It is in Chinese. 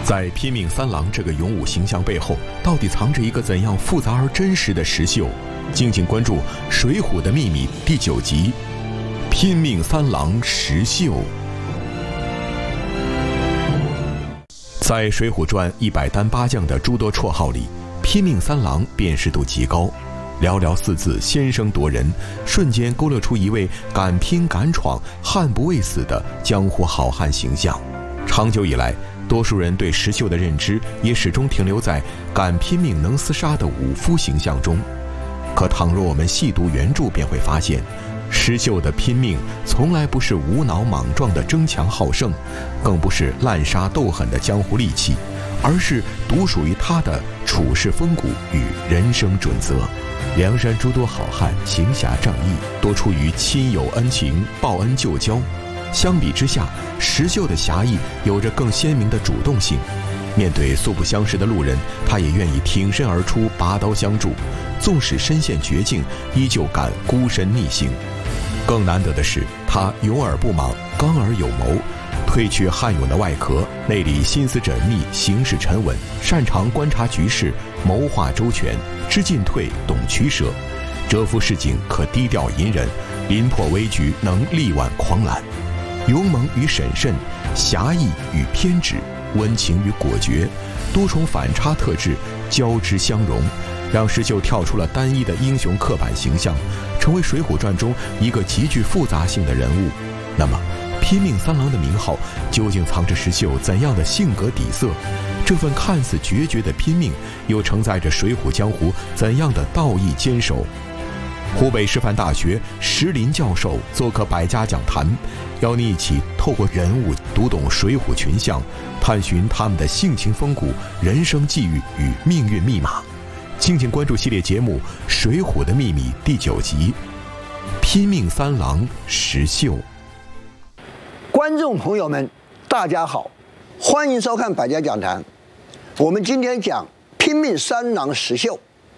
在拼命三郎这个勇武形象背后，到底藏着一个怎样复杂而真实的石秀？敬请关注《水浒的秘密》第9集《拼命三郎石秀》。在《水浒传》100单八将的诸多绰号里，拼命三郎辨识度极高，寥寥4字先声夺人，瞬间勾勒出一位敢拼敢闯、悍不畏死的江湖好汉形象。长久以来，多数人对石秀的认知也始终停留在敢拼命能厮杀的武夫形象中。可倘若我们细读原著，便会发现，石秀的拼命从来不是无脑莽撞的争强好胜，更不是滥杀斗狠的江湖戾气，而是独属于他的处世风骨与人生准则。梁山诸多好汉行侠仗义，多出于亲友恩情、报恩救交。相比之下，石秀的侠义有着更鲜明的主动性。面对素不相识的路人，他也愿意挺身而出，拔刀相助，纵使身陷绝境，依旧敢孤身逆行。更难得的是，他勇而不莽，刚而有谋，褪去悍勇的外壳，内里心思缜密，行事沉稳，擅长观察局势，谋划周全，知进退，懂取舍，蛰伏市井可低调隐忍，临破危局能力挽狂澜。勇猛与审慎，侠义与偏执，温情与果决，多重反差特质交织相融，让石秀跳出了单一的英雄刻板形象，成为《水浒传》中一个极具复杂性的人物。那么拼命三郎的名号究竟藏着石秀怎样的性格底色？这份看似决绝的拼命，又承载着水浒江湖怎样的道义坚守？湖北师范大学石林教授做客百家讲坛，邀你一起透过人物读懂水浒群像，探寻他们的性情风骨、人生际遇与命运密码。敬请关注系列节目《水浒的秘密》第9集《拼命三郎石秀》。 观众朋友们，大家好，欢迎收看百家讲坛。我们今天讲拼命三郎石秀。